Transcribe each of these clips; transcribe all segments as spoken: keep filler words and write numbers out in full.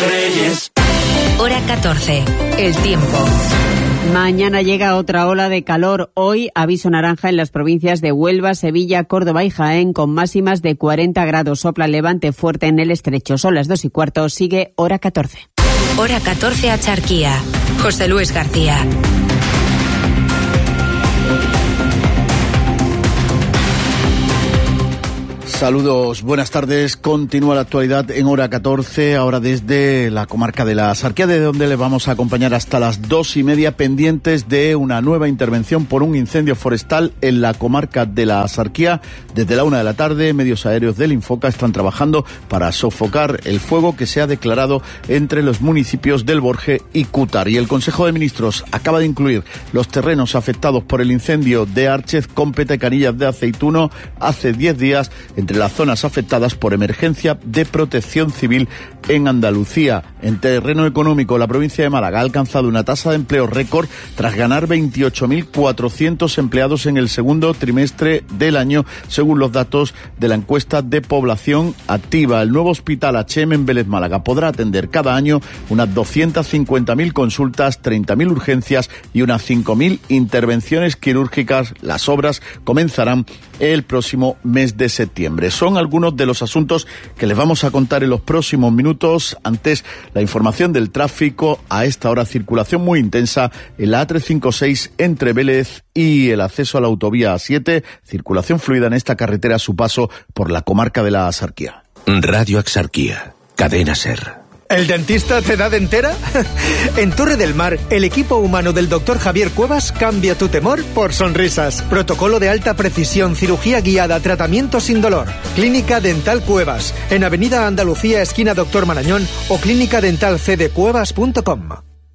Reyes. Hora catorce. El tiempo. Mañana llega otra ola de calor. Hoy aviso naranja en las provincias de Huelva, Sevilla, Córdoba y Jaén con máximas de cuarenta grados. Sopla levante fuerte en el estrecho. Son las dos y cuarto. Sigue Hora catorce. Hora catorce a Charquía. José Luis García. Saludos, buenas tardes. Continúa la actualidad en Hora catorce, ahora desde la comarca de la Axarquía, de donde les vamos a acompañar hasta las dos y media, pendientes de una nueva intervención por un incendio forestal en la comarca de la Axarquía. Desde la una de la tarde, medios aéreos del Infoca están trabajando para sofocar el fuego que se ha declarado entre los municipios del Borje y Cútar. Y el Consejo de Ministros acaba de incluir los terrenos afectados por el incendio de Árchez, Cómpeta y Canillas de Aceituno hace diez días entre las zonas afectadas por emergencia de protección civil en Andalucía. En terreno económico, la provincia de Málaga ha alcanzado una tasa de empleo récord tras ganar veintiocho mil cuatrocientos empleados en el segundo trimestre del año, según los datos de la encuesta de población activa. El nuevo hospital H M en Vélez Málaga podrá atender cada año unas doscientas cincuenta mil consultas, treinta mil urgencias y unas cinco mil intervenciones quirúrgicas. Las obras comenzarán el próximo mes de septiembre. Son algunos de los asuntos que les vamos a contar en los próximos minutos. Antes, la información del tráfico. A esta hora, circulación muy intensa en la A trescientos cincuenta y seis entre Vélez y el acceso a la autovía A siete. Circulación fluida en esta carretera a su paso por la comarca de la Axarquía. Radio Axarquía, Cadena SER. ¿El dentista te da dentera? En Torre del Mar, el equipo humano del doctor Javier Cuevas cambia tu temor por sonrisas. Protocolo de alta precisión, cirugía guiada, tratamiento sin dolor. Clínica Dental Cuevas, en Avenida Andalucía, esquina Doctor Marañón, o clínica dental c d cuevas punto com.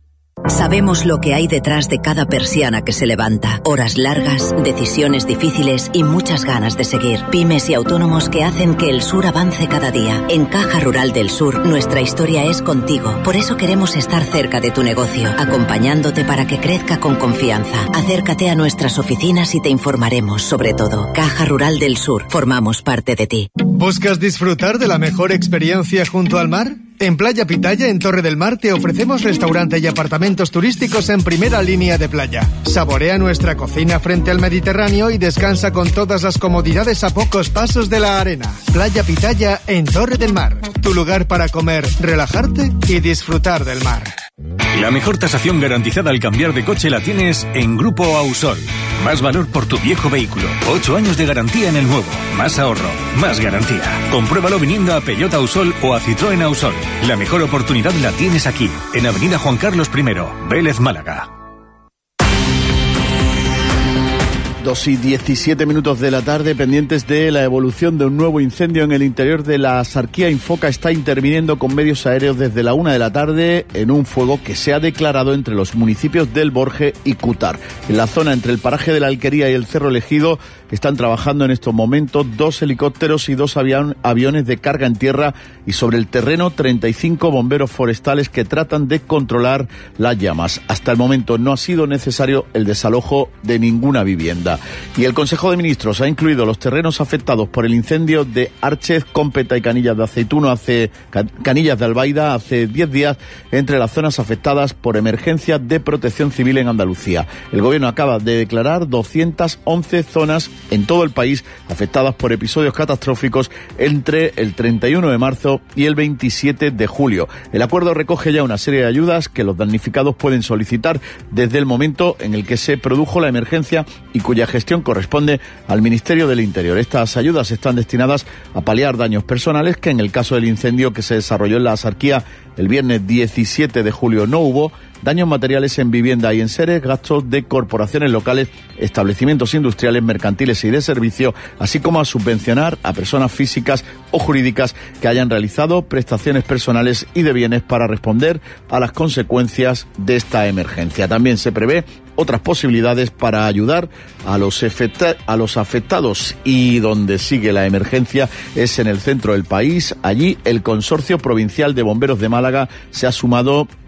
Sabemos lo que hay detrás de cada persiana que se levanta. Horas largas, decisiones difíciles y muchas ganas de seguir. Pymes y autónomos que hacen que el sur avance cada día. En Caja Rural del Sur, nuestra historia es contigo. Por eso queremos estar cerca de tu negocio, acompañándote para que crezca con confianza. Acércate a nuestras oficinas y te informaremos sobre todo. Caja Rural del Sur, formamos parte de ti. ¿Buscas disfrutar de la mejor experiencia junto al mar? En Playa Pitaya, en Torre del Mar, te ofrecemos restaurante y apartamentos turísticos en primera línea de playa. Saborea nuestra cocina frente al Mediterráneo y descansa con todas las comodidades a pocos pasos de la arena. Playa Pitaya, en Torre del Mar. Tu lugar para comer, relajarte y disfrutar del mar. La mejor tasación garantizada al cambiar de coche la tienes en Grupo Ausol. Más valor por tu viejo vehículo. Ocho años de garantía en el nuevo. Más ahorro, más garantía. Compruébalo viniendo a Peugeot Ausol o a Citroën Ausol. La mejor oportunidad la tienes aquí, en Avenida Juan Carlos primero, Vélez, Málaga. Dos y diecisiete minutos de la tarde, pendientes de la evolución de un nuevo incendio en el interior de la Axarquía. Infoca está interviniendo con medios aéreos desde la una de la tarde en un fuego que se ha declarado entre los municipios del Borje y Cútar. En la zona entre el paraje de la Alquería y el Cerro Elegido están trabajando en estos momentos dos helicópteros y dos avion- aviones de carga en tierra, y sobre el terreno treinta y cinco bomberos forestales que tratan de controlar las llamas. Hasta el momento no ha sido necesario el desalojo de ninguna vivienda. Y el Consejo de Ministros ha incluido los terrenos afectados por el incendio de Árchez, Cómpeta y Canillas de Aceituno hace Canillas de Albaida hace diez días entre las zonas afectadas por emergencia de protección civil en Andalucía. El Gobierno acaba de declarar doscientas once zonas en todo el país afectadas por episodios catastróficos entre el treinta y uno de marzo y el veintisiete de julio. El acuerdo recoge ya una serie de ayudas que los damnificados pueden solicitar desde el momento en el que se produjo la emergencia y cuya gestión corresponde al Ministerio del Interior. Estas ayudas están destinadas a paliar daños personales que en el caso del incendio que se desarrolló en la Axarquía el viernes diecisiete de julio no hubo, daños materiales en vivienda y en seres, gastos de corporaciones locales, establecimientos industriales, mercantiles y de servicio, así como a subvencionar a personas físicas o jurídicas que hayan realizado prestaciones personales y de bienes para responder a las consecuencias de esta emergencia. También se prevé otras posibilidades para ayudar a los, efecta- a los afectados, y donde sigue la emergencia es en el centro del país. Allí el Consorcio Provincial de Bomberos de Málaga se ha sumado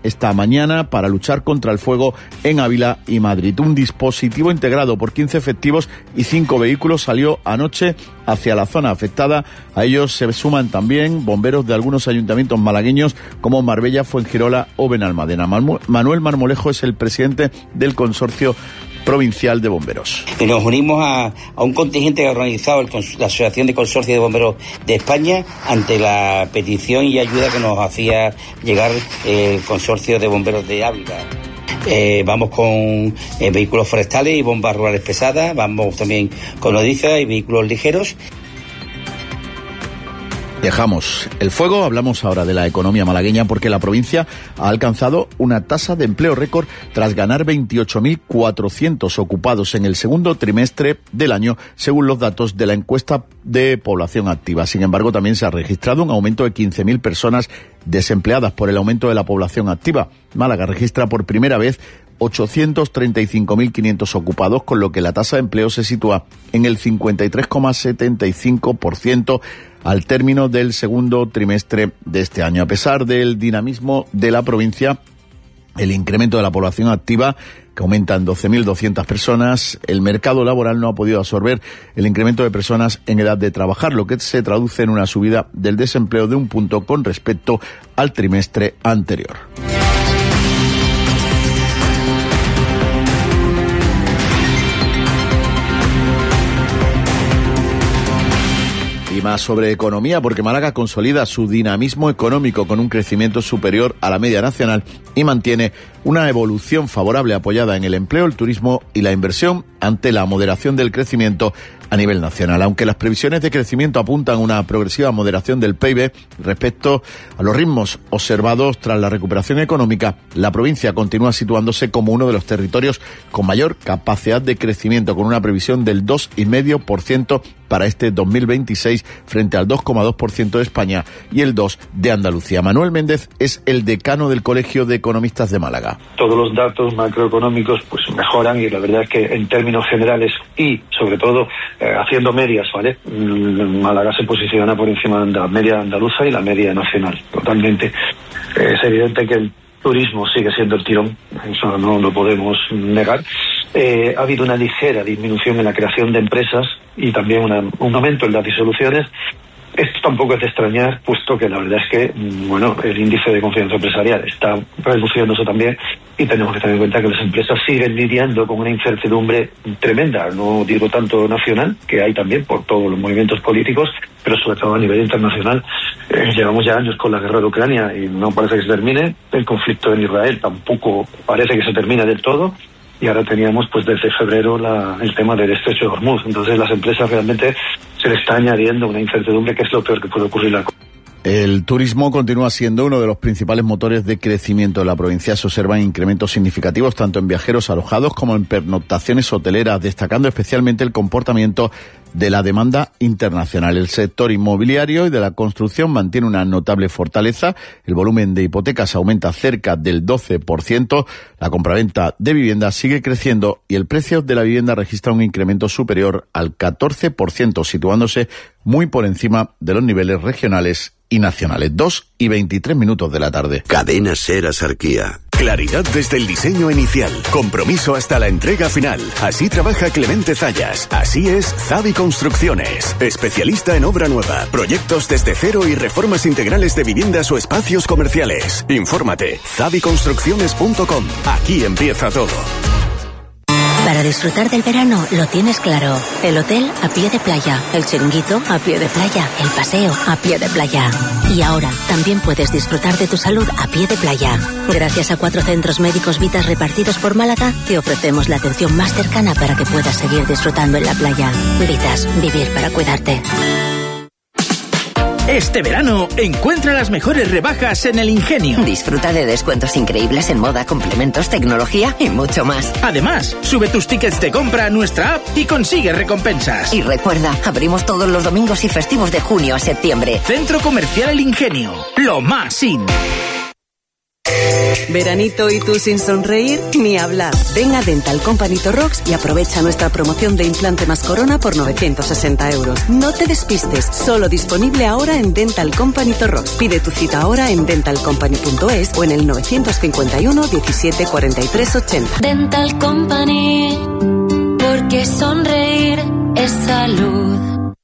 esta mañana para luchar contra el fuego en Ávila y Madrid. Un dispositivo integrado por quince efectivos y cinco vehículos salió anoche hacia la zona afectada. A ellos se suman también bomberos de algunos ayuntamientos malagueños como Marbella, Fuengirola o Benalmádena. Manuel Marmolejo es el presidente del Consorcio Provincial de Bomberos. Y nos unimos a, a un contingente que ha organizado el, la Asociación de Consorcios de Bomberos de España ante la petición y ayuda que nos hacía llegar el Consorcio de Bomberos de Ávila. Eh, vamos con eh, vehículos forestales y bombas rurales pesadas, vamos también con nodrizas y vehículos ligeros. Dejamos el fuego, hablamos ahora de la economía malagueña porque la provincia ha alcanzado una tasa de empleo récord tras ganar veintiocho mil cuatrocientos ocupados en el segundo trimestre del año, según los datos de la encuesta de población activa. Sin embargo, también se ha registrado un aumento de quince mil personas desempleadas por el aumento de la población activa. Málaga registra por primera vez ochocientos treinta y cinco mil quinientos ocupados, con lo que la tasa de empleo se sitúa en el cincuenta y tres coma setenta y cinco por ciento al término del segundo trimestre de este año. A pesar del dinamismo de la provincia, el incremento de la población activa, que aumenta en doce mil doscientas personas, el mercado laboral no ha podido absorber el incremento de personas en edad de trabajar, lo que se traduce en una subida del desempleo de un punto con respecto al trimestre anterior. Y más sobre economía, porque Málaga consolida su dinamismo económico con un crecimiento superior a la media nacional y mantiene una evolución favorable apoyada en el empleo, el turismo y la inversión ante la moderación del crecimiento a nivel nacional. Aunque las previsiones de crecimiento apuntan a una progresiva moderación del P I B respecto a los ritmos observados tras la recuperación económica, la provincia continúa situándose como uno de los territorios con mayor capacidad de crecimiento, con una previsión del dos coma cinco por ciento para este dos mil veintiséis frente al dos coma dos por ciento de España y el dos por ciento de Andalucía. Manuel Méndez es el decano del Colegio de Economistas de Málaga. Todos los datos macroeconómicos pues mejoran y la verdad es que en términos generales y sobre todo eh, haciendo medias, ¿vale? Málaga se posiciona por encima de la media andaluza y la media nacional, totalmente. Eh, es evidente que el turismo sigue siendo el tirón, eso no lo podemos negar. Eh, ha habido una ligera disminución en la creación de empresas y también una, un aumento en las disoluciones. Esto tampoco es de extrañar, puesto que la verdad es que, bueno, el índice de confianza empresarial está reduciéndose también y tenemos que tener en cuenta que las empresas siguen lidiando con una incertidumbre tremenda, no digo tanto nacional, que hay también por todos los movimientos políticos, pero sobre todo a nivel internacional. Eh, llevamos ya años con la guerra de Ucrania y no parece que se termine. El conflicto en Israel tampoco parece que se termine del todo. Y ahora teníamos pues desde febrero la, el tema del estrecho de Hormuz. Entonces las empresas realmente se le está añadiendo una incertidumbre que es lo peor que puede ocurrir. La... El turismo continúa siendo uno de los principales motores de crecimiento de la provincia. Se observan incrementos significativos tanto en viajeros alojados como en pernoctaciones hoteleras, destacando especialmente el comportamiento de la demanda internacional. El sector inmobiliario y de la construcción mantiene una notable fortaleza. El volumen de hipotecas aumenta cerca del doce por ciento. La compraventa de vivienda sigue creciendo y el precio de la vivienda registra un incremento superior al catorce por ciento, situándose muy por encima de los niveles regionales y nacionales. Dos y veintitrés minutos de la tarde. Cadena Ser Axarquía. Claridad desde el diseño inicial, compromiso hasta la entrega final. Así trabaja Clemente Zayas. Así es Zavi Construcciones. Especialista en obra nueva, proyectos desde cero y reformas integrales de viviendas o espacios comerciales. Infórmate, zavi construcciones punto com. Aquí empieza todo. Para disfrutar del verano lo tienes claro. El hotel a pie de playa, el chiringuito a pie de playa, el paseo a pie de playa. Y ahora también puedes disfrutar de tu salud a pie de playa. Gracias a cuatro centros médicos Vitas repartidos por Málaga, te ofrecemos la atención más cercana para que puedas seguir disfrutando en la playa. Vitas, vivir para cuidarte. Este verano, encuentra las mejores rebajas en El Ingenio. Disfruta de descuentos increíbles en moda, complementos, tecnología y mucho más. Además, sube tus tickets de compra a nuestra app y consigue recompensas. Y recuerda, abrimos todos los domingos y festivos de junio a septiembre. Centro Comercial El Ingenio, lo más in. Veranito y tú sin sonreír, ni hablar. Ven a Dental Company Torrox y aprovecha nuestra promoción de implante más corona por novecientos sesenta euros. No te despistes, solo disponible ahora en Dental Company Torrox. Pide tu cita ahora en dental company punto es o en el novecientos cincuenta y uno diecisiete cuarenta y tres ochenta. Dental Company, porque sonreír es salud.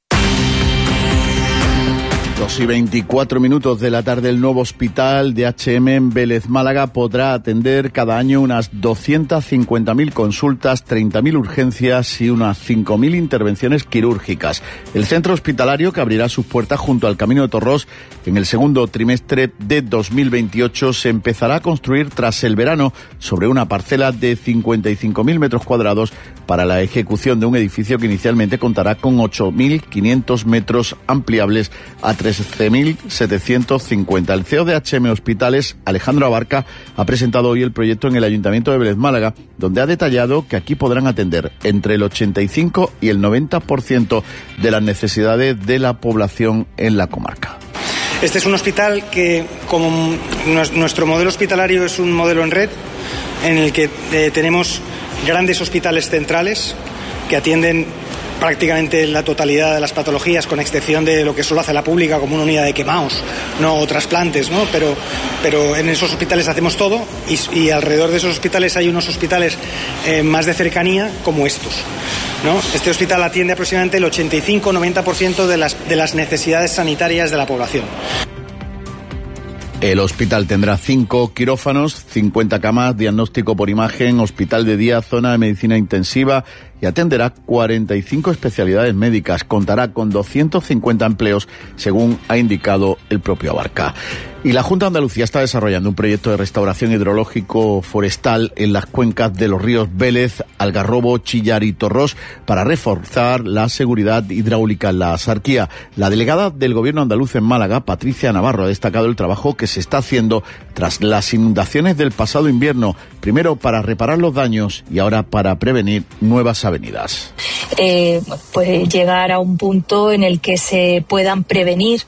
dos y veinticuatro minutos de la tarde, el nuevo hospital de H M en Vélez, Málaga, podrá atender cada año unas doscientas cincuenta mil consultas, treinta mil urgencias y unas cinco mil intervenciones quirúrgicas. El centro hospitalario, que abrirá sus puertas junto al Camino de Torrós en el segundo trimestre de dos mil veintiocho, se empezará a construir tras el verano sobre una parcela de cincuenta y cinco mil metros cuadrados para la ejecución de un edificio que inicialmente contará con ocho mil quinientos metros ampliables a trece mil setecientos cincuenta. El C E O de H M Hospitales, Alejandro Abarca, ha presentado hoy el proyecto en el Ayuntamiento de Vélez, Málaga, donde ha detallado que aquí podrán atender entre el ochenta y cinco y el noventa por ciento de las necesidades de la población en la comarca. Este es un hospital que, como nuestro modelo hospitalario es un modelo en red, en el que eh, tenemos grandes hospitales centrales que atienden prácticamente la totalidad de las patologías, con excepción de lo que solo hace la pública como una unidad de quemaos, no trasplantes, ¿no? Pero, pero en esos hospitales hacemos todo y, y alrededor de esos hospitales hay unos hospitales eh, más de cercanía como estos, ¿no? Este hospital atiende aproximadamente el ochenta y cinco a noventa por ciento de las, de las necesidades sanitarias de la población. El hospital tendrá cinco quirófanos, cincuenta camas, diagnóstico por imagen, hospital de día, zona de medicina intensiva y atenderá cuarenta y cinco especialidades médicas. Contará con doscientos cincuenta empleos, según ha indicado el propio Abarca. Y la Junta de Andalucía está desarrollando un proyecto de restauración hidrológico forestal en las cuencas de los ríos Vélez, Algarrobo, Chillar y Torrós para reforzar la seguridad hidráulica en la Sarquía. La delegada del Gobierno andaluz en Málaga, Patricia Navarro, ha destacado el trabajo que se está haciendo tras las inundaciones del pasado invierno, primero para reparar los daños y ahora para prevenir nuevas avenidas. Eh, pues llegar a un punto en el que se puedan prevenir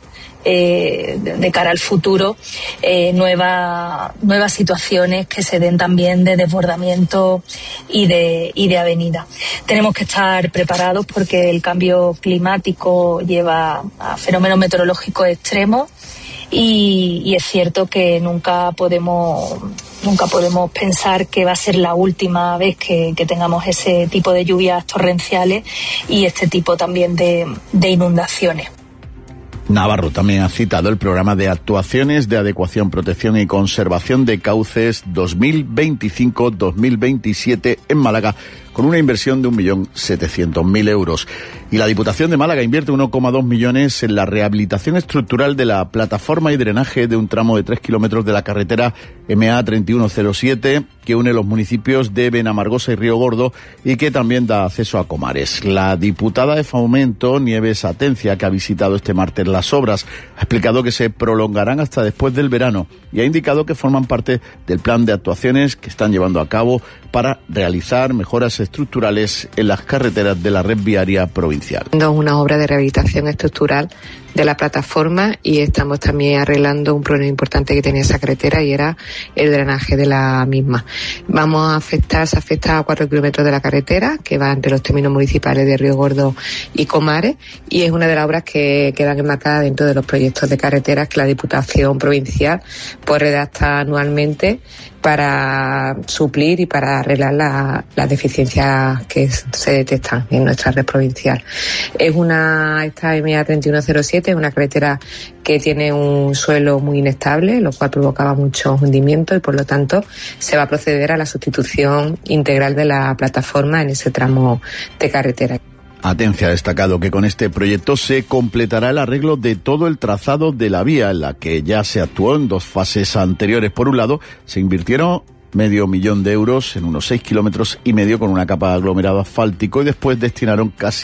Eh, de cara al futuro eh, nueva, nuevas situaciones que se den también de desbordamiento y de, y de avenida. Tenemos que estar preparados porque el cambio climático lleva a fenómenos meteorológicos extremos y, y es cierto que nunca podemos nunca podemos pensar que va a ser la última vez que, que tengamos ese tipo de lluvias torrenciales y este tipo también de, de inundaciones. Navarro también ha citado el programa de actuaciones de adecuación, protección y conservación de cauces dos mil veinticinco dos mil veintisiete en Málaga, con una inversión de un millón setecientos mil euros. Y la Diputación de Málaga invierte uno coma dos millones en la rehabilitación estructural de la plataforma y drenaje de un tramo de tres kilómetros de la carretera M A treinta y uno cero siete que une los municipios de Benamargosa y Río Gordo y que también da acceso a Comares. La diputada de Fomento, Nieves Atencia, que ha visitado este martes las obras, ha explicado que se prolongarán hasta después del verano y ha indicado que forman parte del plan de actuaciones que están llevando a cabo para realizar mejoras estructurales en las carreteras de la red viaria provincial. Una obra de rehabilitación estructural de la plataforma y estamos también arreglando un problema importante que tenía esa carretera y era el drenaje de la misma. Vamos a afectar, se afecta a cuatro kilómetros de la carretera que va entre los términos municipales de Río Gordo y Comares y es una de las obras que quedan enmarcadas dentro de los proyectos de carreteras que la Diputación Provincial pues redacta anualmente para suplir y para arreglar la, las deficiencias que se detectan en nuestra red provincial. Es una, esta M A treinta y uno cero siete es una carretera que tiene un suelo muy inestable, lo cual provocaba muchos hundimientos y por lo tanto se va a proceder a la sustitución integral de la plataforma en ese tramo de carretera. Atencia ha destacado que con este proyecto se completará el arreglo de todo el trazado de la vía, en la que ya se actuó en dos fases anteriores. Por un lado, se invirtieron medio millón de euros en unos seis kilómetros y medio con una capa de aglomerado asfáltico y después destinaron casi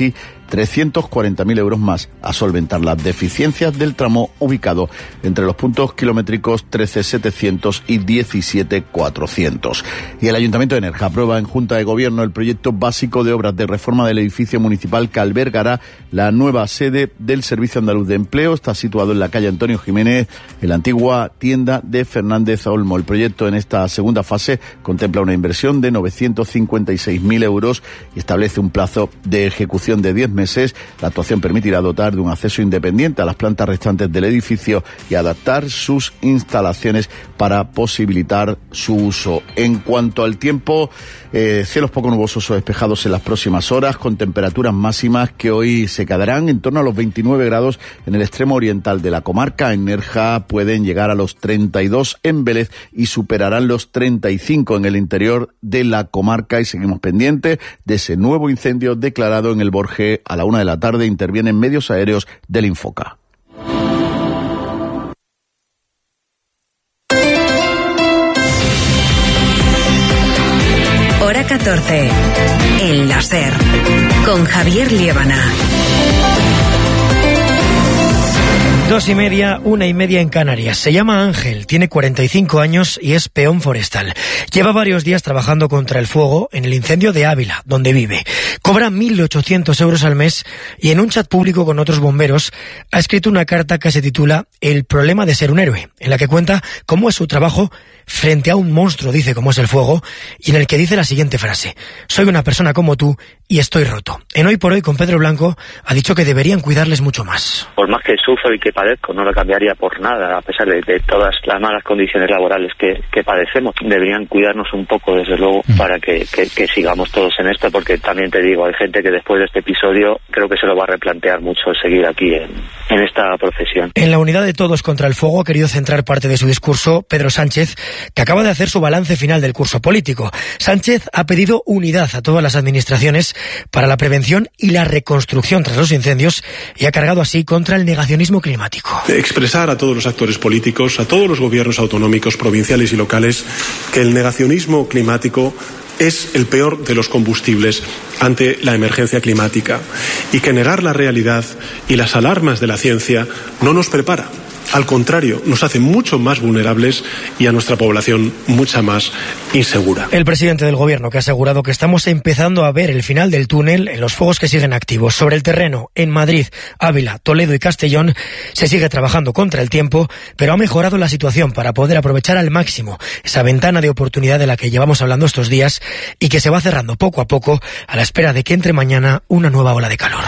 trescientos cuarenta mil euros más a solventar las deficiencias del tramo ubicado entre los puntos kilométricos trece mil setecientos y diecisiete mil cuatrocientos. Y el Ayuntamiento de Nerja aprueba en Junta de Gobierno el proyecto básico de obras de reforma del edificio municipal que albergará la nueva sede del Servicio Andaluz de Empleo. Está situado en la calle Antonio Jiménez, en la antigua tienda de Fernández Olmo. El proyecto en esta segunda fase contempla una inversión de novecientos cincuenta y seis mil euros y establece un plazo de ejecución de diez meses. La actuación permitirá dotar de un acceso independiente a las plantas restantes del edificio y adaptar sus instalaciones para posibilitar su uso. En cuanto al tiempo, eh, cielos poco nubosos o despejados en las próximas horas, con temperaturas máximas que hoy se quedarán en torno a los veintinueve grados en el extremo oriental de la comarca. En Nerja pueden llegar a los treinta y dos en Vélez y superarán los treinta y cinco en el interior de la comarca. Y seguimos pendientes de ese nuevo incendio declarado en el Borje. A la una de la tarde intervienen medios aéreos del Infoca. Hora catorce. El láser. Con Javier Liébana. Dos y media, una y media en Canarias. Se llama Ángel, tiene cuarenta y cinco años y es peón forestal. Lleva varios días trabajando contra el fuego en el incendio de Ávila, donde vive. Cobra mil ochocientos euros al mes y en un chat público con otros bomberos ha escrito una carta que se titula El problema de ser un héroe, en la que cuenta cómo es su trabajo frente a un monstruo, dice cómo es el fuego, y en el que dice la siguiente frase: soy una persona como tú y estoy roto. En Hoy por Hoy con Pedro Blanco ha dicho que deberían cuidarles mucho más. Por más que sufro y que padezco, no lo cambiaría por nada, a pesar de, de todas las malas condiciones laborales que, que padecemos. Deberían cuidarnos un poco, desde luego, mm. para que, que, que sigamos todos en esto, porque también te digo, hay gente que después de este episodio creo que se lo va a replantear mucho seguir aquí en, en esta profesión. En la unidad de Todos contra el Fuego ha querido centrar parte de su discurso Pedro Sánchez, que acaba de hacer su balance final del curso político. Sánchez ha pedido unidad a todas las administraciones para la prevención y la reconstrucción tras los incendios y ha cargado así contra el negacionismo climático. Expresar a todos los actores políticos, a todos los gobiernos autonómicos, provinciales y locales, que el negacionismo climático es el peor de los combustibles ante la emergencia climática y que negar la realidad y las alarmas de la ciencia no nos prepara. Al contrario, nos hace mucho más vulnerables y a nuestra población mucha más insegura. El presidente del Gobierno que ha asegurado que estamos empezando a ver el final del túnel en los fuegos que siguen activos. Sobre el terreno, en Madrid, Ávila, Toledo y Castellón, se sigue trabajando contra el tiempo, pero ha mejorado la situación para poder aprovechar al máximo esa ventana de oportunidad de la que llevamos hablando estos días y que se va cerrando poco a poco a la espera de que entre mañana una nueva ola de calor.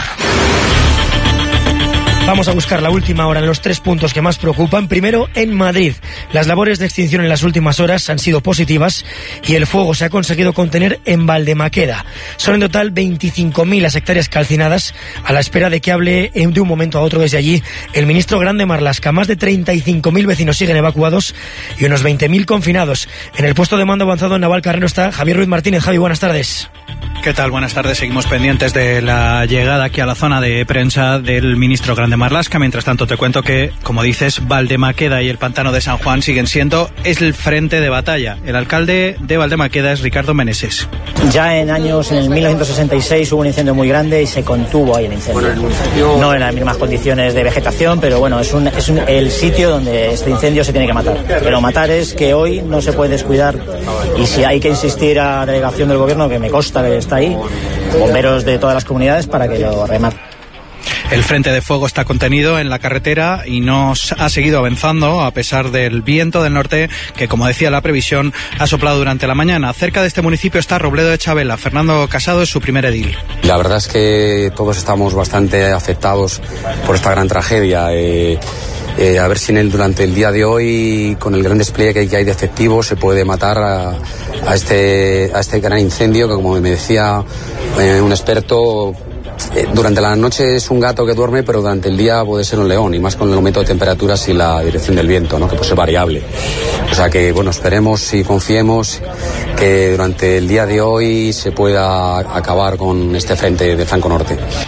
Vamos a buscar la última hora en los tres puntos que más preocupan. Primero, en Madrid. Las labores de extinción en las últimas horas han sido positivas y el fuego se ha conseguido contener en Valdemaqueda. Son en total veinticinco mil las hectáreas calcinadas, a la espera de que hable de un momento a otro desde allí el ministro Grande Marlaska. Más de treinta y cinco mil vecinos siguen evacuados y unos veinte mil confinados. En el puesto de mando avanzado en Navalcarnero está Javier Ruiz Martínez. Javi, buenas tardes. ¿Qué tal? Buenas tardes. Seguimos pendientes de la llegada aquí a la zona de prensa del ministro Grande Marlaska. Mientras tanto, te cuento que, como dices, Valdemaqueda y el pantano de San Juan siguen siendo el frente de batalla. El alcalde de Valdemaqueda es Ricardo Meneses. Ya en años, en el mil novecientos sesenta y seis hubo un incendio muy grande y se contuvo ahí el incendio. No en las mismas condiciones de vegetación, pero bueno, es, un, es un, el sitio donde este incendio se tiene que matar. Pero matar es que hoy no se puede descuidar y si hay que insistir a la delegación del gobierno, que me consta que está ahí, bomberos de todas las comunidades para que lo rematen. El frente de fuego está contenido en la carretera y no ha seguido avanzando a pesar del viento del norte que, como decía la previsión, ha soplado durante la mañana. Cerca de este municipio está Robledo de Chabela. Fernando Casado es su primer edil. La verdad es que todos estamos bastante afectados por esta gran tragedia. Eh, eh, a ver si en el, durante el día de hoy, con el gran despliegue que hay de efectivos, se puede matar a, a, este, a este gran incendio que, como me decía eh, un experto, durante la noche es un gato que duerme, pero durante el día puede ser un león, y más con el aumento de temperaturas y la dirección del viento, ¿no? Que puede ser variable. O sea que, bueno, esperemos y confiemos que durante el día de hoy se pueda acabar con este frente de flanco norte.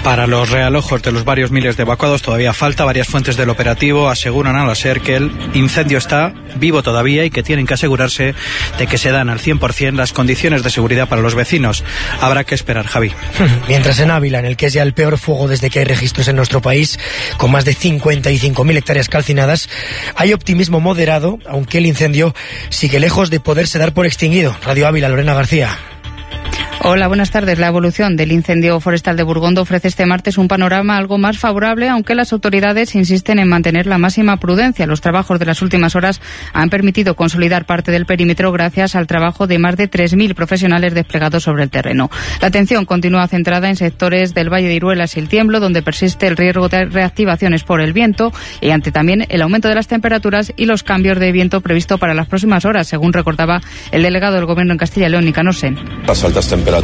Para los realojos de los varios miles de evacuados todavía falta. Varias fuentes del operativo aseguran a la SER que el incendio está vivo todavía y que tienen que asegurarse de que se dan al cien por ciento las condiciones de seguridad para los vecinos. Habrá que esperar, Javi. Mientras en Ávila, en el que es ya el peor fuego desde que hay registros en nuestro país, con más de cincuenta y cinco mil hectáreas calcinadas, hay optimismo moderado, aunque el incendio sigue lejos de poderse dar por extinguido. Radio Ávila, Lorena García. Hola, buenas tardes. La evolución del incendio forestal de Burgondo ofrece este martes un panorama algo más favorable, aunque las autoridades insisten en mantener la máxima prudencia. Los trabajos de las últimas horas han permitido consolidar parte del perímetro gracias al trabajo de más de tres mil profesionales desplegados sobre el terreno. La atención continúa centrada en sectores del Valle de Iruelas y el Tiemblo, donde persiste el riesgo de reactivaciones por el viento y ante también el aumento de las temperaturas y los cambios de viento previsto para las próximas horas, según recordaba el delegado del Gobierno en Castilla y León, Nicanor Sen. Las altas temperaturas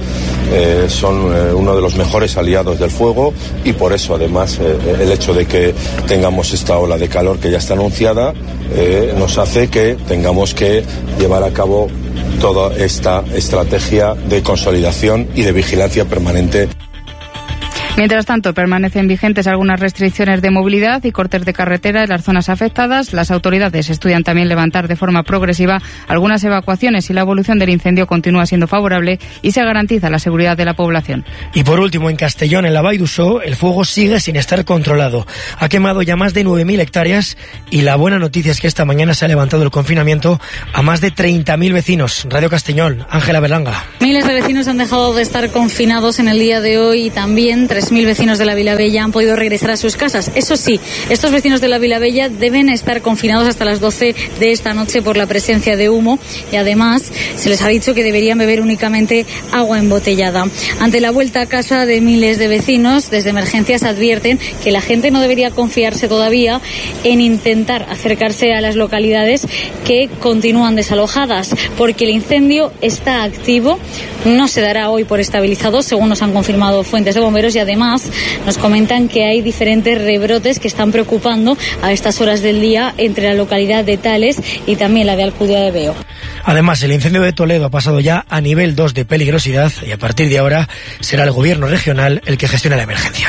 eh, son eh, uno de los mejores aliados del fuego y por eso además eh, el hecho de que tengamos esta ola de calor que ya está anunciada eh, nos hace que tengamos que llevar a cabo toda esta estrategia de consolidación y de vigilancia permanente. Mientras tanto, permanecen vigentes algunas restricciones de movilidad y cortes de carretera en las zonas afectadas. Las autoridades estudian también levantar de forma progresiva algunas evacuaciones y la evolución del incendio continúa siendo favorable y se garantiza la seguridad de la población. Y por último, en Castellón, en la Vall d'Uixó, el fuego sigue sin estar controlado. Ha quemado ya más de nueve mil hectáreas y la buena noticia es que esta mañana se ha levantado el confinamiento a más de treinta mil vecinos. Radio Castellón, Ángela Berlanga. Miles de vecinos han dejado de estar confinados en el día de hoy y también tres mil vecinos de la Vilabella han podido regresar a sus casas. Eso sí, estos vecinos de la Vilabella deben estar confinados hasta las doce de esta noche por la presencia de humo y además se les ha dicho que deberían beber únicamente agua embotellada. Ante la vuelta a casa de miles de vecinos, desde emergencias advierten que la gente no debería confiarse todavía en intentar acercarse a las localidades que continúan desalojadas, porque el incendio está activo, no se dará hoy por estabilizado, según nos han confirmado fuentes de bomberos, y además nos comentan que hay diferentes rebrotes que están preocupando a estas horas del día entre la localidad de Tales y también la de Alcudia de Veo. Además, el incendio de Toledo ha pasado ya a nivel dos de peligrosidad y a partir de ahora será el gobierno regional el que gestione la emergencia.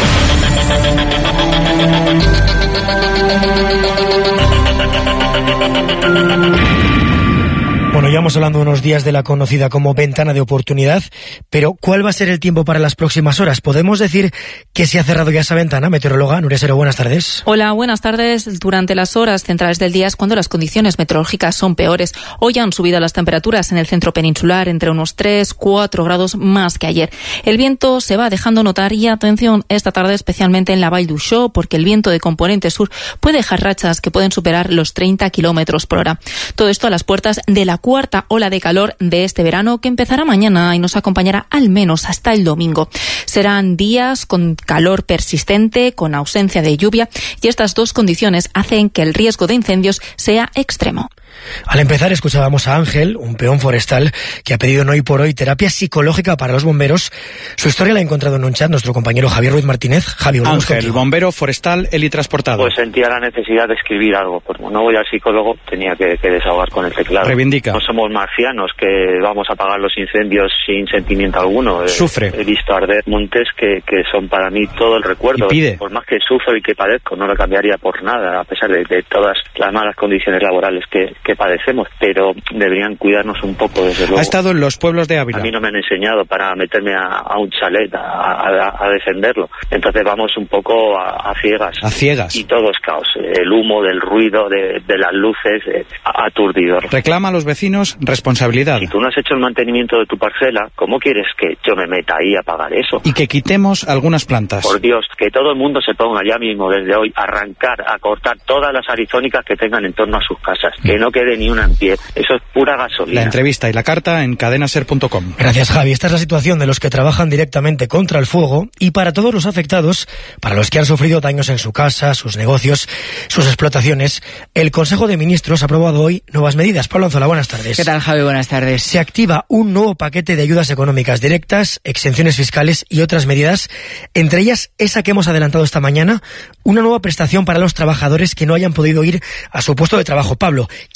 Bueno, llevamos hablando unos días de la conocida como ventana de oportunidad, pero ¿cuál va a ser el tiempo para las próximas horas? ¿Podemos decir que se ha cerrado ya esa ventana? Meteoróloga Nuria Sero, buenas tardes. Hola, buenas tardes. Durante las horas centrales del día es cuando las condiciones meteorológicas son peores. Hoy han subido las temperaturas en el centro peninsular entre unos tres, cuatro grados más que ayer. El viento se va dejando notar y atención esta tarde especialmente en la Vall d'Uixó, porque el viento de componente sur puede dejar rachas que pueden superar los treinta kilómetros por hora. Todo esto a las puertas de la cuarta ola de calor de este verano que empezará mañana y nos acompañará al menos hasta el domingo. Serán días con calor persistente, con ausencia de lluvia y estas dos condiciones hacen que el riesgo de incendios sea extremo. Al empezar escuchábamos a Ángel, un peón forestal que ha pedido en Hoy por Hoy terapia psicológica para los bomberos. Su historia la ha encontrado en un chat nuestro compañero Javier Ruiz Martínez. Javier, Ángel, bombero forestal helitransportado. Pues sentía la necesidad de escribir algo. Pues no voy al psicólogo, tenía que, que desahogar con el teclado. Reivindica. No somos marcianos que vamos a apagar los incendios sin sentimiento alguno. Sufre. He, he visto arder montes que, que son para mí todo el recuerdo. Y pide. Por más que sufro y que padezco, no lo cambiaría por nada, a pesar de, de todas las malas condiciones laborales que, que padecemos. Pero deberían cuidarnos un poco, desde luego. Ha estado en los pueblos de Ávila. A mí no me han enseñado para meterme a, a un chalet a, a, a defenderlo. Entonces vamos un poco a, a ciegas. A ciegas. Y todo es caos. El humo, del ruido, de, de las luces, eh, aturdidor. Reclama a los vecinos responsabilidad. Si tú no has hecho el mantenimiento de tu parcela, ¿cómo quieres que yo me meta ahí a pagar eso? Y que quitemos algunas plantas. Por Dios, que todo el mundo se ponga ya mismo desde hoy a arrancar, a cortar todas las arizónicas que tengan en torno a sus casas. Que no quede ni una en pie. Eso es pura gasolina. La entrevista y la carta en cadenaser punto com. Gracias, Javi. Esta es la situación de los que trabajan directamente contra el fuego y para todos los afectados, para los que han sufrido daños en su casa, sus negocios, sus explotaciones, el Consejo de Ministros ha aprobado hoy nuevas medidas. Pablo Anzola, buenas tardes. ¿Qué tal, Javi? Buenas tardes. Se activa un nuevo paquete de ayudas económicas directas, exenciones fiscales y otras medidas, entre ellas esa que hemos adelantado esta mañana, una nueva prestación para los trabajadores que no hayan podido ir a su puesto de trabajo. Pablo,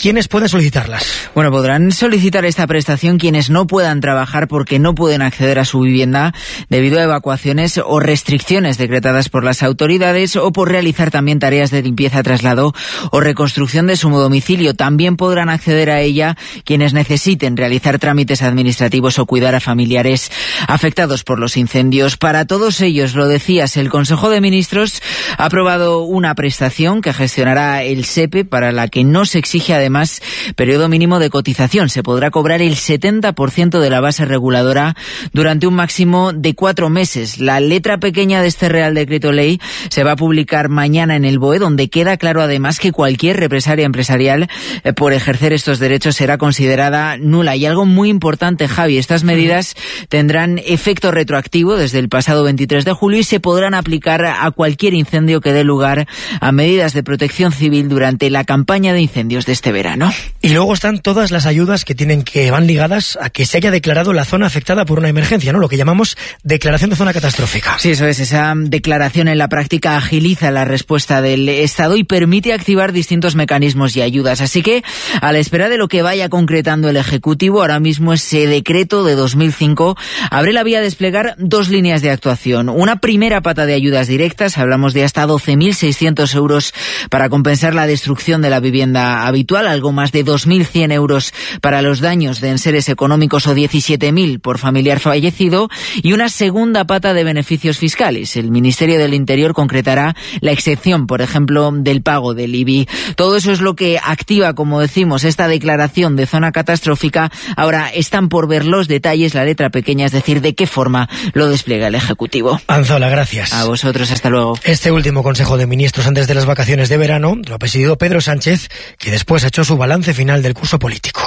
¿quiénes pueden solicitarlas? Bueno, podrán solicitar esta prestación quienes no puedan trabajar porque no pueden acceder a su vivienda debido a evacuaciones o restricciones decretadas por las autoridades o por realizar también tareas de limpieza, traslado o reconstrucción de su domicilio. También podrán acceder a ella quienes necesiten realizar trámites administrativos o cuidar a familiares afectados por los incendios. Para todos ellos, lo decías, el Consejo de Ministros ha aprobado una prestación que gestionará el SEPE, para la que no se exige además periodo mínimo de cotización. Se podrá cobrar el setenta por ciento de la base reguladora durante un máximo de cuatro meses. La letra pequeña de este Real Decreto Ley se va a publicar mañana en el B O E, donde queda claro además que cualquier represalia empresarial eh, por ejercer estos derechos será considerada nula. Y algo muy importante, Javi, estas medidas tendrán efecto retroactivo desde el pasado veintitrés de julio y se podrán aplicar a cualquier incendio que dé lugar a medidas de protección civil durante la campaña de incendios de este verano. Y luego están todas las ayudas que tienen que van ligadas a que se haya declarado la zona afectada por una emergencia, ¿no? Lo que llamamos declaración de zona catastrófica. Sí, eso es. Esa declaración en la práctica agiliza la respuesta del Estado y permite activar distintos mecanismos y ayudas. Así que, a la espera de lo que vaya concretando el Ejecutivo, ahora mismo ese decreto de dos mil cinco abre la vía a desplegar dos líneas de actuación. Una primera pata de ayudas directas, hablamos de hasta doce mil seiscientos euros para compensar la destrucción de la vivienda habitual, algo más de dos mil cien euros para los daños de enseres económicos o diecisiete mil por familiar fallecido, y una segunda pata de beneficios fiscales. El Ministerio del Interior concretará la excepción, por ejemplo, del pago del I B I. Todo eso es lo que activa, como decimos, esta declaración de zona catastrófica. Ahora están por ver los detalles, la letra pequeña, es decir, de qué forma lo despliega el Ejecutivo. Anzola, gracias. A vosotros, hasta luego. Este último Consejo de Ministros antes de las vacaciones de verano lo ha presidido Pedro Sánchez, que después ha hecho su balance final del curso político.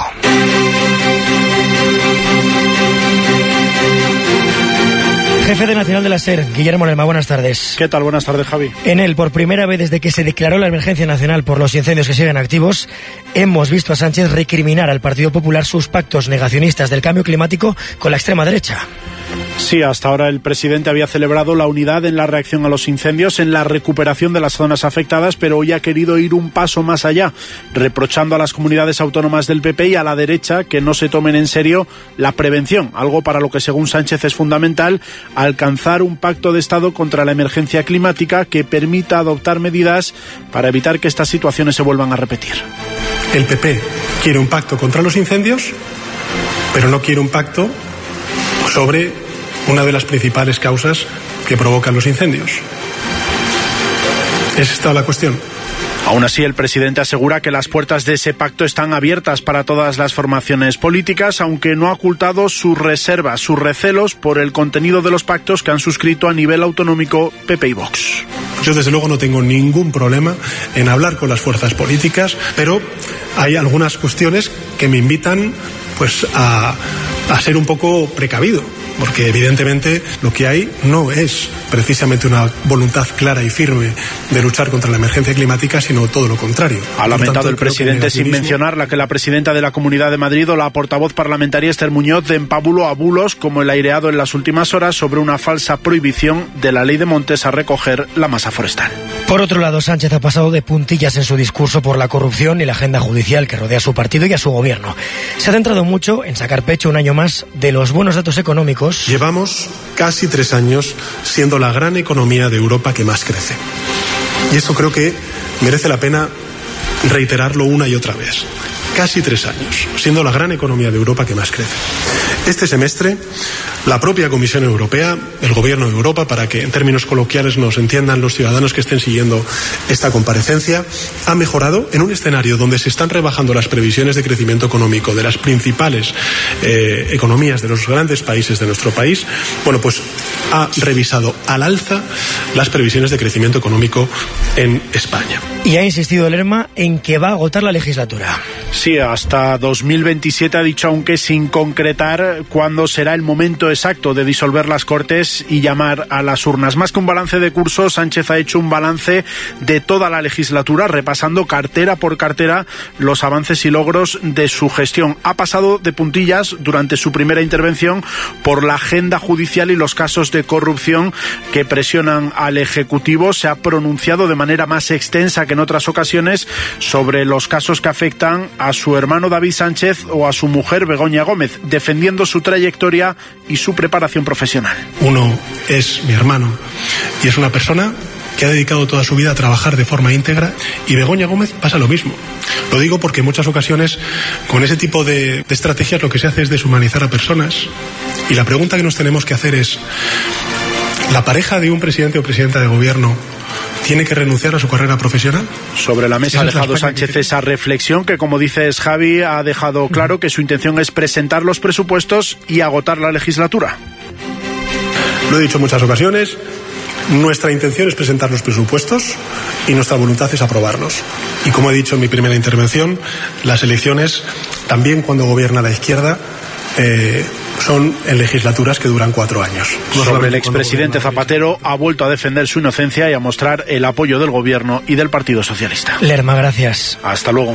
Jefe de Nacional de la SER, Guillermo Lerma, buenas tardes. ¿Qué tal? Buenas tardes, Javi. En él, por primera vez desde que se declaró la emergencia nacional por los incendios que siguen activos, hemos visto a Sánchez recriminar al Partido Popular sus pactos negacionistas del cambio climático con la extrema derecha. Sí, hasta ahora el presidente había celebrado la unidad en la reacción a los incendios, en la recuperación de las zonas afectadas, pero hoy ha querido ir un paso más allá, reprochando a las comunidades autónomas del P P y a la derecha que no se tomen en serio la prevención, algo para lo que según Sánchez es fundamental, alcanzar un pacto de Estado contra la emergencia climática que permita adoptar medidas para evitar que estas situaciones se vuelvan a repetir. El P P quiere un pacto contra los incendios, pero no quiere un pacto sobre una de las principales causas que provocan los incendios. ¿Es esta la cuestión? Aún así, el presidente asegura que las puertas de ese pacto están abiertas para todas las formaciones políticas, aunque no ha ocultado sus reservas, sus recelos por el contenido de los pactos que han suscrito a nivel autonómico P P y Vox. Yo desde luego no tengo ningún problema en hablar con las fuerzas políticas, pero hay algunas cuestiones que me invitan pues a, a ser un poco precavido. Porque evidentemente lo que hay no es precisamente una voluntad clara y firme de luchar contra la emergencia climática, sino todo lo contrario. Ha lamentado el presidente sin mencionar la que la presidenta de la Comunidad de Madrid o la portavoz parlamentaria Esther Muñoz de empabulo a bulos como el aireado en las últimas horas sobre una falsa prohibición de la ley de montes a recoger la masa forestal. Por otro lado, Sánchez ha pasado de puntillas en su discurso por la corrupción y la agenda judicial que rodea a su partido y a su gobierno. Se ha centrado mucho en sacar pecho un año más de los buenos datos económicos. Llevamos casi tres años siendo la gran economía de Europa que más crece. Y eso creo que merece la pena reiterarlo una y otra vez. Casi tres años, siendo la gran economía de Europa que más crece. Este semestre, la propia Comisión Europea, el Gobierno de Europa, para que en términos coloquiales nos entiendan los ciudadanos que estén siguiendo esta comparecencia, ha mejorado en un escenario donde se están rebajando las previsiones de crecimiento económico de las principales eh, economías de los grandes países de nuestro país. Bueno, pues ha revisado al alza las previsiones de crecimiento económico en España. Y ha insistido Lerma en que va a agotar la legislatura. Sí, hasta dos mil veintisiete ha dicho, aunque sin concretar cuándo será el momento exacto de disolver las Cortes y llamar a las urnas. Más que un balance de curso, Sánchez ha hecho un balance de toda la legislatura, repasando cartera por cartera los avances y logros de su gestión. Ha pasado de puntillas durante su primera intervención por la agenda judicial y los casos de corrupción que presionan al Ejecutivo. Se ha pronunciado de manera más extensa que en otras ocasiones sobre los casos que afectan a su hermano David Sánchez o a su mujer Begoña Gómez, defendiendo su trayectoria y su preparación profesional. Uno es mi hermano y es una persona que ha dedicado toda su vida a trabajar de forma íntegra, y Begoña Gómez pasa lo mismo. Lo digo porque en muchas ocasiones con ese tipo de, de estrategias lo que se hace es deshumanizar a personas, y la pregunta que nos tenemos que hacer es: ¿la pareja de un presidente o presidenta de gobierno tiene que renunciar a su carrera profesional? Sobre la mesa ha dejado Sánchez esa reflexión que, como dices, Javi, ha dejado claro que su intención es presentar los presupuestos y agotar la legislatura. Lo he dicho en muchas ocasiones, nuestra intención es presentar los presupuestos y nuestra voluntad es aprobarlos. Y como he dicho en mi primera intervención, las elecciones, también cuando gobierna la izquierda, eh, son en legislaturas que duran cuatro años. No Sobre el expresidente Zapatero, ha vuelto a defender su inocencia y a mostrar el apoyo del Gobierno y del Partido Socialista. Lerma, gracias. Hasta luego.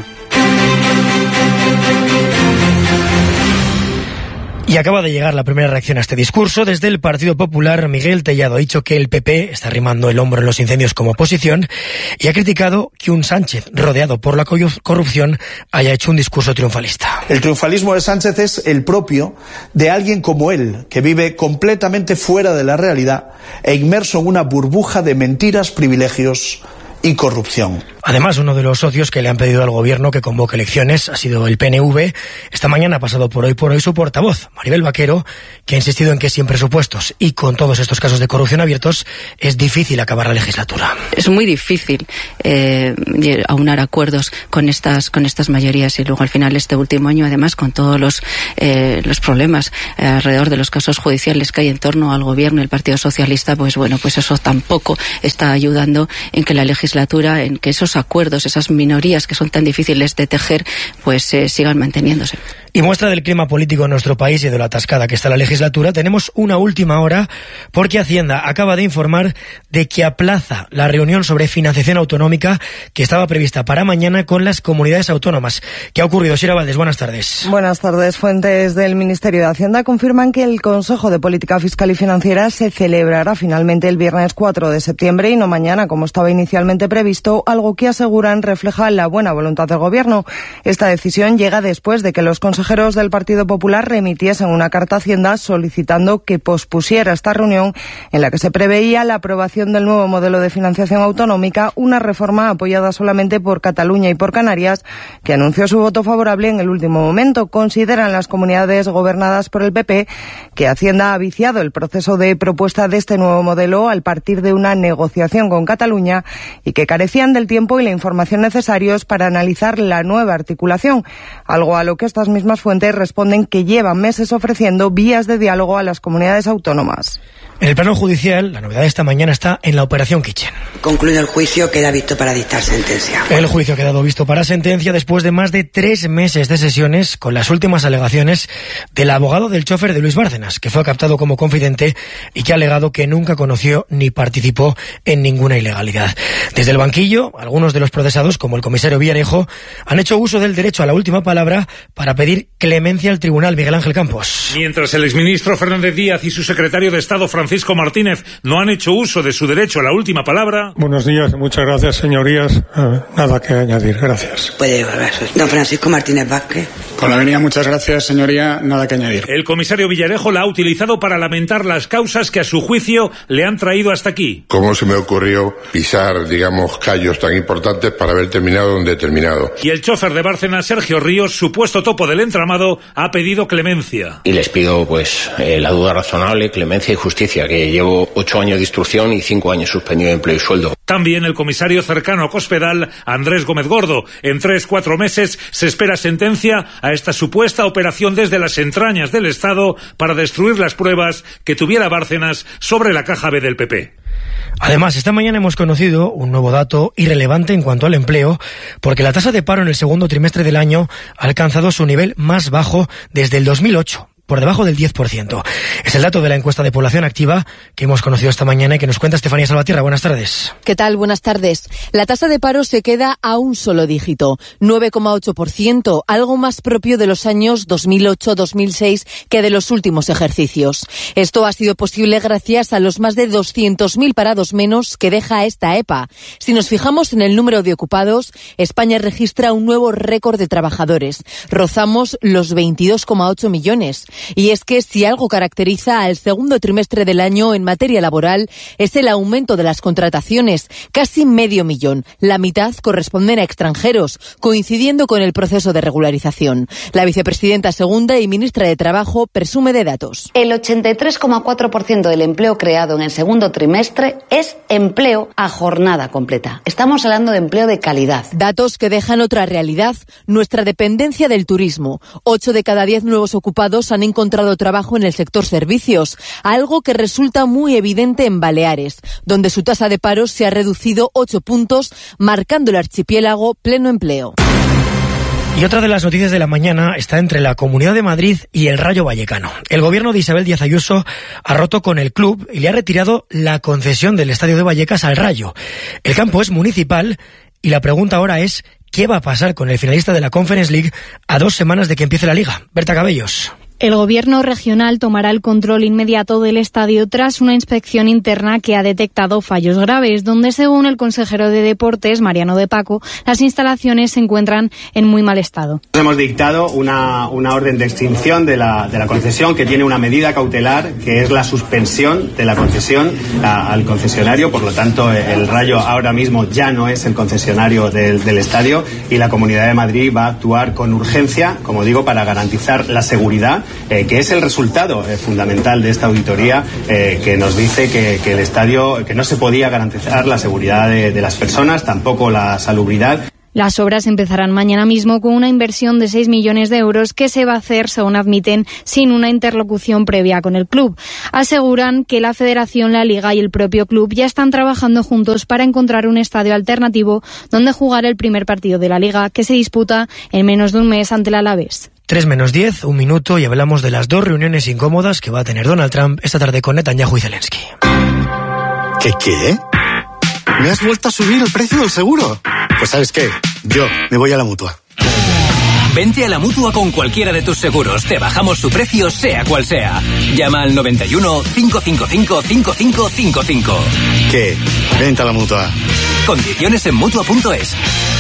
Y acaba de llegar la primera reacción a este discurso. Desde el Partido Popular, Miguel Tellado ha dicho que el P P está arrimando el hombro en los incendios como oposición y ha criticado que un Sánchez rodeado por la corrupción haya hecho un discurso triunfalista. El triunfalismo de Sánchez es el propio de alguien como él, que vive completamente fuera de la realidad e inmerso en una burbuja de mentiras, privilegios y corrupción. Además, uno de los socios que le han pedido al gobierno que convoque elecciones ha sido el P N V. Esta mañana ha pasado por hoy por hoy su portavoz, Maribel Vaquero, que ha insistido en que sin presupuestos y con todos estos casos de corrupción abiertos es difícil acabar la legislatura. Es muy difícil eh, aunar acuerdos con estas con estas mayorías, y luego al final este último año, además, con todos los eh, los problemas eh, alrededor de los casos judiciales que hay en torno al gobierno y el Partido Socialista, pues bueno, pues eso tampoco está ayudando en que la legislatura, en que esos acuerdos, esas minorías que son tan difíciles de tejer, pues eh, sigan manteniéndose. Y muestra del clima político en nuestro país y de lo atascada que está la legislatura, tenemos una última hora porque Hacienda acaba de informar de que aplaza la reunión sobre financiación autonómica que estaba prevista para mañana con las comunidades autónomas. ¿Qué ha ocurrido? Sira Valdés, buenas tardes. Buenas tardes. Fuentes del Ministerio de Hacienda confirman que el Consejo de Política Fiscal y Financiera se celebrará finalmente el viernes cuatro de septiembre y no mañana, como estaba inicialmente previsto, algo que aseguran refleja la buena voluntad del Gobierno. Esta decisión llega después de que los consejeros del Partido Popular remitiesen una carta a Hacienda solicitando que pospusiera esta reunión en la que se preveía la aprobación del nuevo modelo de financiación autonómica, una reforma apoyada solamente por Cataluña y por Canarias, que anunció su voto favorable en el último momento. Consideran las comunidades gobernadas por el P P que Hacienda ha viciado el proceso de propuesta de este nuevo modelo al partir de una negociación con Cataluña y que carecían del tiempo y la información necesarios para analizar la nueva articulación, algo a lo que estas mismas fuentes responden que llevan meses ofreciendo vías de diálogo a las comunidades autónomas. En el plano judicial, la novedad de esta mañana está en la Operación Kitchen. Concluido el juicio, queda visto para dictar sentencia. El juicio ha quedado visto para sentencia después de más de tres meses de sesiones con las últimas alegaciones del abogado del chofer de Luis Bárcenas, que fue captado como confidente y que ha alegado que nunca conoció ni participó en ninguna ilegalidad. Desde el banquillo, algunos de los procesados, como el comisario Villarejo, han hecho uso del derecho a la última palabra para pedir clemencia al tribunal. Miguel Ángel Campos. Mientras el exministro Fernández Díaz y su secretario de Estado Francisco Martínez no han hecho uso de su derecho a la última palabra. Buenos días y muchas gracias, señorías. Eh, nada que añadir, gracias. Puede hablar. Don Francisco Martínez Vázquez. Con la venia, muchas gracias, señoría. Nada que añadir. El comisario Villarejo la ha utilizado para lamentar las causas que a su juicio le han traído hasta aquí. ¿Cómo se me ocurrió pisar, digamos, callos tan importantes para haber terminado donde he terminado? Y el chofer de Bárcenas, Sergio Ríos, supuesto topo del entramado, ha pedido clemencia. Y les pido, pues, eh, la duda razonable, clemencia y justicia, que llevo ocho años de instrucción y cinco años suspendido de empleo y sueldo. También el comisario cercano a Cospedal, Andrés Gómez Gordo. En tres, cuatro meses se espera sentencia a esta supuesta operación desde las entrañas del Estado para destruir las pruebas que tuviera Bárcenas sobre la caja B del P P. Además, esta mañana hemos conocido un nuevo dato irrelevante en cuanto al empleo, porque la tasa de paro en el segundo trimestre del año ha alcanzado su nivel más bajo desde el dos mil ocho. por debajo del diez por ciento. Es el dato de la encuesta de población activa que hemos conocido esta mañana y que nos cuenta Estefanía Salvatierra. Buenas tardes. ¿Qué tal? Buenas tardes. La tasa de paro se queda a un solo dígito, nueve coma ocho por ciento, algo más propio de los años dos mil ocho dos mil seis que de los últimos ejercicios. Esto ha sido posible gracias a los más de doscientos mil parados menos que deja esta E P A. Si nos fijamos en el número de ocupados, España registra un nuevo récord de trabajadores. Rozamos los veintidós coma ocho millones. Y es que si algo caracteriza al segundo trimestre del año en materia laboral es el aumento de las contrataciones, casi medio millón. La mitad corresponden a extranjeros, coincidiendo con el proceso de regularización. La vicepresidenta segunda y ministra de Trabajo presume de datos. El ochenta y tres coma cuatro por ciento del empleo creado en el segundo trimestre es empleo a jornada completa. Estamos hablando de empleo de calidad. Datos que dejan otra realidad, nuestra dependencia del turismo. Ocho de cada diez nuevos ocupados han encontrado trabajo en el sector servicios, algo que resulta muy evidente en Baleares, donde su tasa de paro se ha reducido ocho puntos, marcando el archipiélago pleno empleo. Y otra de las noticias de la mañana está entre la Comunidad de Madrid y el Rayo Vallecano. El gobierno de Isabel Díaz Ayuso ha roto con el club y le ha retirado la concesión del estadio de Vallecas al Rayo. El campo es municipal y la pregunta ahora es ¿qué va a pasar con el finalista de la Conference League a dos semanas de que empiece la Liga? Berta Cabellos. El gobierno regional tomará el control inmediato del estadio tras una inspección interna que ha detectado fallos graves, donde según el consejero de Deportes, Mariano de Paco, las instalaciones se encuentran en muy mal estado. Hemos dictado una, una orden de extinción de la, de la concesión que tiene una medida cautelar que es la suspensión de la concesión a, al concesionario, por lo tanto el Rayo ahora mismo ya no es el concesionario del, del estadio y la Comunidad de Madrid va a actuar con urgencia, como digo, para garantizar la seguridad. Eh, que es el resultado eh, fundamental de esta auditoría eh, que nos dice que, que el estadio, que no se podía garantizar la seguridad de, de las personas, tampoco la salubridad. Las obras empezarán mañana mismo con una inversión de seis millones de euros que se va a hacer, según admiten, sin una interlocución previa con el club. Aseguran que la Federación, la Liga y el propio club ya están trabajando juntos para encontrar un estadio alternativo donde jugar el primer partido de la Liga, que se disputa en menos de un mes ante el Alavés. Tres menos diez, un minuto, y hablamos de las dos reuniones incómodas que va a tener Donald Trump esta tarde con Netanyahu y Zelensky. ¿Qué qué? ¿Me has vuelto a subir el precio del seguro? Pues ¿sabes qué? Yo me voy a la Mutua. Vente a la Mutua con cualquiera de tus seguros. Te bajamos su precio, sea cual sea. Llama al noventa y uno, cinco cinco cinco, cinco cinco cinco cinco. ¿Qué? Vente a la Mutua. Condiciones en Mutua punto es.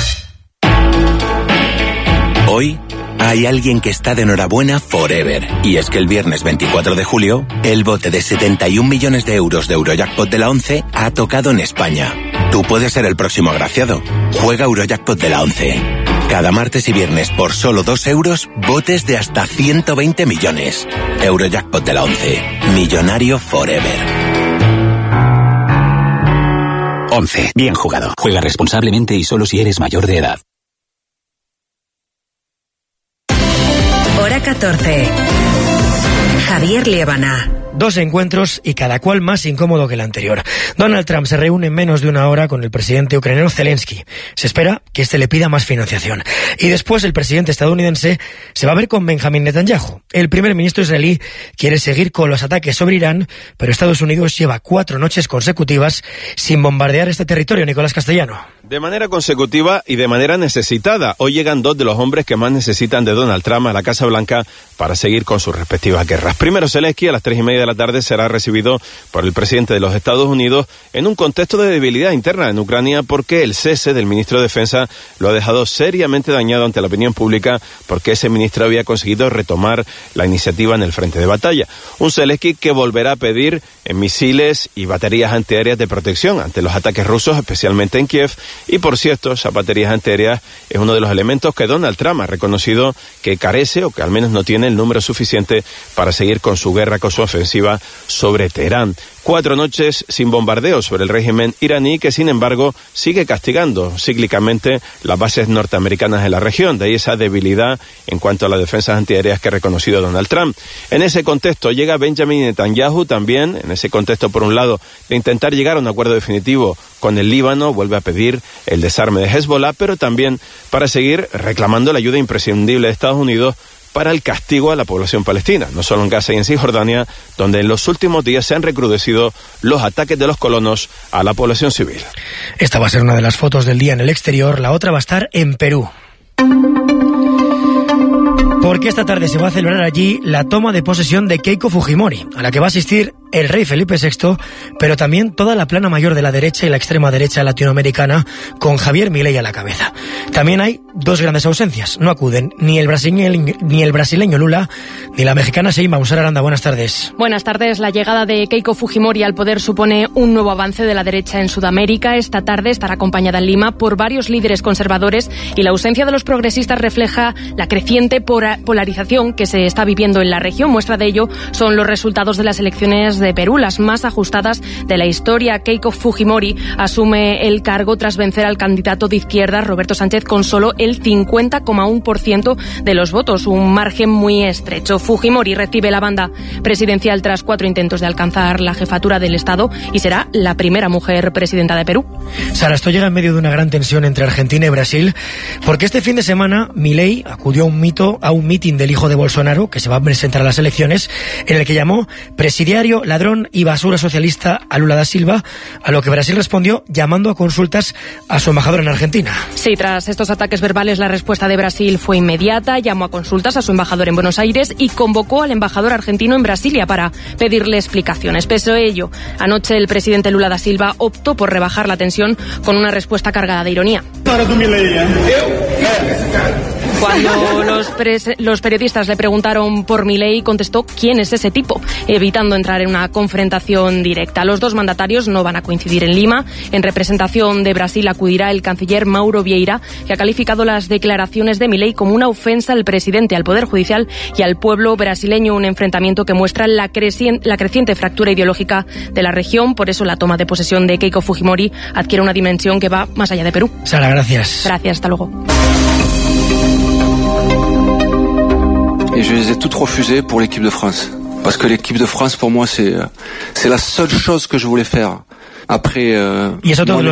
Hoy hay alguien que está de enhorabuena forever. Y es que el viernes veinticuatro de julio, el bote de setenta y un millones de euros de Eurojackpot de la ONCE ha tocado en España. Tú puedes ser el próximo agraciado. Juega Eurojackpot de la ONCE. Cada martes y viernes por solo dos euros, botes de hasta ciento veinte millones. Eurojackpot de la ONCE. Millonario forever. ONCE. Bien jugado. Juega responsablemente y solo si eres mayor de edad. Hora catorce. Javier Liébana. Dos encuentros y cada cual más incómodo que el anterior. Donald Trump se reúne en menos de una hora con el presidente ucraniano Zelensky. Se espera que este le pida más financiación. Y después el presidente estadounidense se va a ver con Benjamin Netanyahu. El primer ministro israelí quiere seguir con los ataques sobre Irán, pero Estados Unidos lleva cuatro noches consecutivas sin bombardear este territorio. Nicolás Castellano. De manera consecutiva y de manera necesitada. Hoy llegan dos de los hombres que más necesitan de Donald Trump a la Casa Blanca para seguir con sus respectivas guerras. Primero, Zelensky a las tres y media de la tarde será recibido por el presidente de los Estados Unidos en un contexto de debilidad interna en Ucrania porque el cese del ministro de Defensa lo ha dejado seriamente dañado ante la opinión pública porque ese ministro había conseguido retomar la iniciativa en el frente de batalla. Un Zelensky que volverá a pedir en misiles y baterías antiaéreas de protección ante los ataques rusos, especialmente en Kiev. Y por cierto, esas baterías antiaéreas es uno de los elementos que Donald Trump ha reconocido que carece o que al menos no tiene el número suficiente para seguir con su guerra, con su ofensiva sobre Teherán. Cuatro noches sin bombardeo sobre el régimen iraní que, sin embargo, sigue castigando cíclicamente las bases norteamericanas en la región. De ahí esa debilidad en cuanto a las defensas antiaéreas que ha reconocido Donald Trump. En ese contexto llega Benjamin Netanyahu también, en ese contexto, por un lado, de intentar llegar a un acuerdo definitivo con el Líbano, vuelve a pedir el desarme de Hezbollah, pero también para seguir reclamando la ayuda imprescindible de Estados Unidos para el castigo a la población palestina, no solo en Gaza y en Cisjordania, donde en los últimos días se han recrudecido los ataques de los colonos a la población civil. Esta va a ser una de las fotos del día en el exterior, la otra va a estar en Perú. Porque esta tarde se va a celebrar allí la toma de posesión de Keiko Fujimori, a la que va a asistir el rey Felipe sexto, pero también toda la plana mayor de la derecha y la extrema derecha latinoamericana, con Javier Milei a la cabeza. También hay dos grandes ausencias. No acuden ni el brasileño, ni el brasileño Lula, ni la mexicana Sheinbaum. Sara Aranda, buenas tardes. Buenas tardes. La llegada de Keiko Fujimori al poder supone un nuevo avance de la derecha en Sudamérica. Esta tarde estará acompañada en Lima por varios líderes conservadores y la ausencia de los progresistas refleja la creciente polarización que se está viviendo en la región. Muestra de ello son los resultados de las elecciones de Perú, las más ajustadas de la historia. Keiko Fujimori asume el cargo tras vencer al candidato de izquierda Roberto Sánchez con solo el cincuenta coma uno por ciento de los votos, un margen muy estrecho. Fujimori recibe la banda presidencial tras cuatro intentos de alcanzar la jefatura del Estado y será la primera mujer presidenta de Perú. Sara, esto llega en medio de una gran tensión entre Argentina y Brasil, porque este fin de semana Milei acudió a un mito, a un mitin del hijo de Bolsonaro, que se va a presentar a las elecciones, en el que llamó presidiario, ladrón y basura socialista a Lula da Silva, a lo que Brasil respondió llamando a consultas a su embajador en Argentina. Sí, tras estos ataques verbales, la respuesta de Brasil fue inmediata, llamó a consultas a su embajador en Buenos Aires y convocó al embajador argentino en Brasilia para pedirle explicaciones. Pese a ello, anoche el presidente Lula da Silva optó por rebajar la tensión con una respuesta cargada de ironía. Cuando los, pres- los periodistas le preguntaron por Milei, contestó quién es ese tipo, evitando entrar en una confrontación directa. Los dos mandatarios no van a coincidir en Lima. En representación de Brasil acudirá el canciller Mauro Vieira, que ha calificado las declaraciones de Milei como una ofensa al presidente, al Poder Judicial y al pueblo brasileño, un enfrentamiento que muestra la, creci- la creciente fractura ideológica de la región. Por eso la toma de posesión de Keiko Fujimori adquiere una dimensión que va más allá de Perú. Sara, gracias. Gracias, hasta luego. Et je les ai toutes refusées pour l'équipe de France. Parce que l'équipe de France, pour moi, c'est, c'est la seule chose que je voulais faire. Après, euh, y eso todo